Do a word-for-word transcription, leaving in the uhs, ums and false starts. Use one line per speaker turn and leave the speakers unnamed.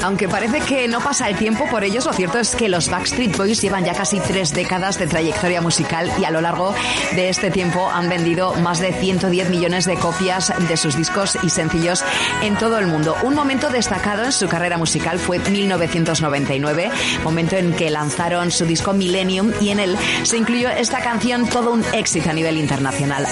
Aunque parece que no pasa el tiempo por ellos, lo cierto es que los Backstreet Boys llevan ya casi tres décadas de trayectoria musical y a lo largo de este tiempo han vendido más de ciento diez millones de copias de sus discos y sencillos en todo el mundo. Un momento destacado en su carrera musical fue mil novecientos noventa y nueve, momento en que lanzaron su disco Millennium y en él se incluyó esta canción, todo un éxito a nivel internacional.